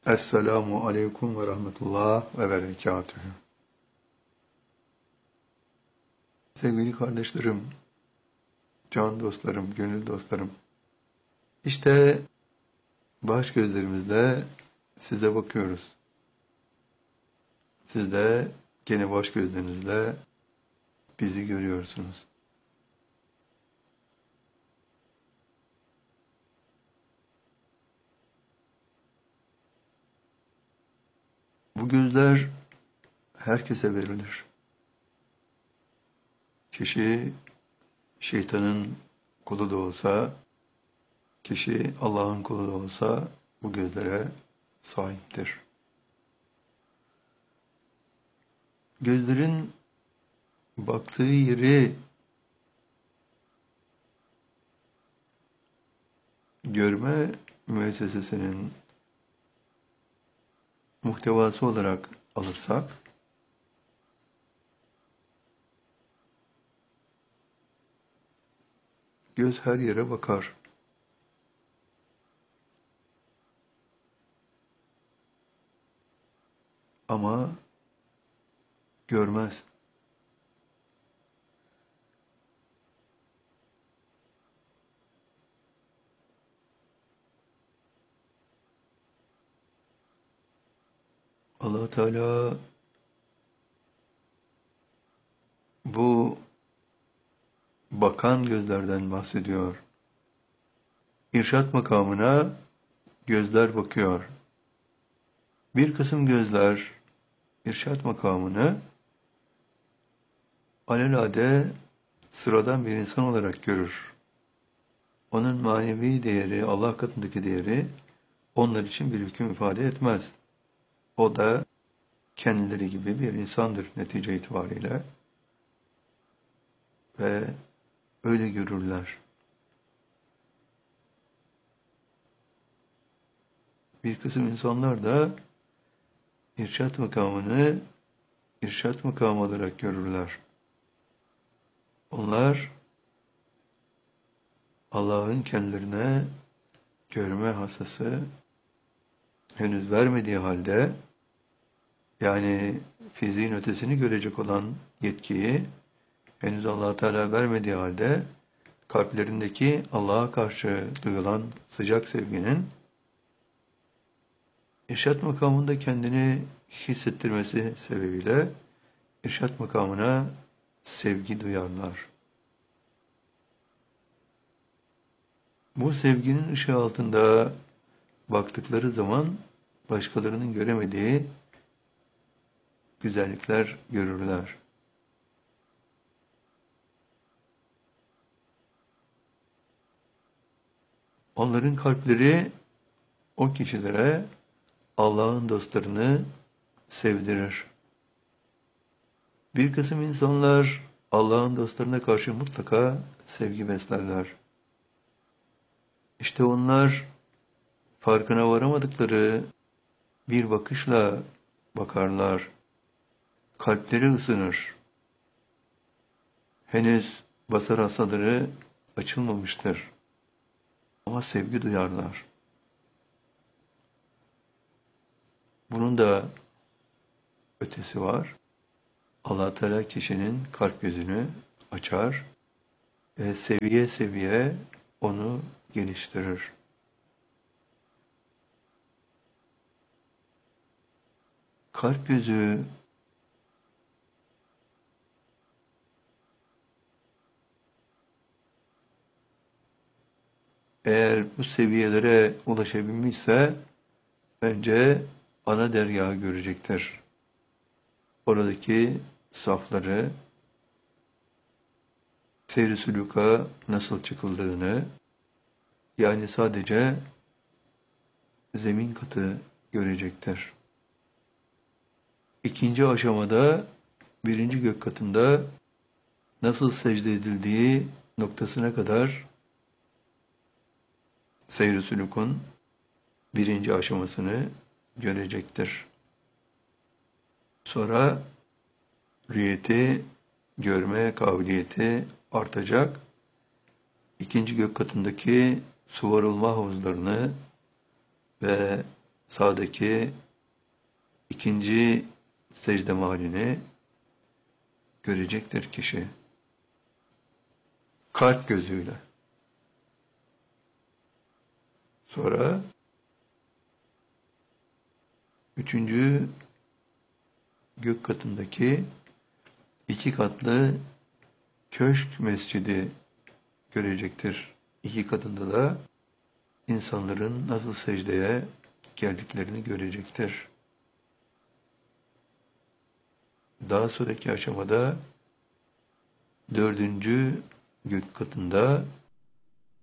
Esselamu aleyküm ve rahmetullah ve berekatühü. Sevgili kardeşlerim, can dostlarım, gönül dostlarım. İşte baş gözlerimizle size bakıyoruz. Siz de gene baş gözlerinizle bizi görüyorsunuz. Bu gözler herkese verilir. Kişi şeytanın kulu da olsa, kişi Allah'ın kulu da olsa bu gözlere sahiptir. Gözlerin baktığı yeri görme müessesesinin muhtevası olarak alırsak, göz her yere bakar. Ama görmez. Allah Teala bu bakan gözlerden bahsediyor. İrşad makamına gözler bakıyor. Bir kısım gözler irşad makamını alelade sıradan bir insan olarak görür. Onun manevi değeri, Allah katındaki değeri onlar için bir hüküm ifade etmez. O da kendileri gibi bir insandır netice itibariyle ve öyle görürler. Bir kısım insanlar da irşad makamını irşad makamı olarak görürler. Onlar Allah'ın kendilerine görme hassası henüz vermediği halde, yani fiziğin ötesini görecek olan yetkiyi henüz Allah Teala vermediği halde kalplerindeki Allah'a karşı duyulan sıcak sevginin irşad makamında kendini hissettirmesi sebebiyle irşad makamına sevgi duyarlar. Bu sevginin ışığı altında baktıkları zaman başkalarının göremediği güzellikler görürler. Onların kalpleri o kişilere Allah'ın dostlarını sevdirir. Bir kısım insanlar Allah'ın dostlarına karşı mutlaka sevgi beslerler. İşte onlar farkına varamadıkları bir bakışla bakarlar. Kalpleri ısınır. Henüz basar hasaları açılmamıştır. Ama sevgi duyarlar. Bunun da ötesi var. Allah Teala kişinin kalp gözünü açar ve seviye seviye onu geliştirir. Kalp gözü eğer bu seviyelere ulaşabilmişse önce ana dergahı görecektir. Oradaki safları, seyr-i sülûka nasıl çıkıldığını, yani sadece zemin katı görecektir. İkinci aşamada birinci gök katında nasıl secde edildiği noktasına kadar seyr-i sülûkun birinci aşamasını görecektir. Sonra rüyeti, görme kabiliyeti artacak. İkinci gök katındaki su varılma havuzlarını ve sağdaki ikinci secde mahallini görecektir kişi. Kalp gözüyle. Sonra üçüncü gök katındaki iki katlı köşk mescidi görecektir. İki katında da insanların nasıl secdeye geldiklerini görecektir. Daha sonraki aşamada dördüncü gök katında